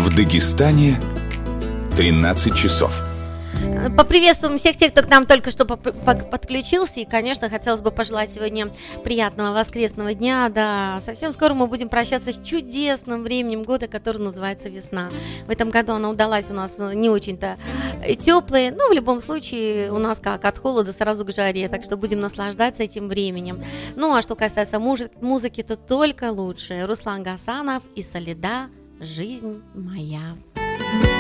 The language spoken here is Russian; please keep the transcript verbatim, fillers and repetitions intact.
В Дагестане тринадцать часов. Поприветствуем всех тех, кто к нам только что подключился. И, конечно, хотелось бы пожелать сегодня приятного воскресного дня. Да, совсем скоро мы будем прощаться с чудесным временем года, который называется весна. В этом году она удалась у нас не очень-то теплая. Но в любом случае у нас как от холода сразу к жаре. Так что будем наслаждаться этим временем. Ну, а что касается музыки, то только лучше. Руслан Гасанов и Солида «Жизнь моя».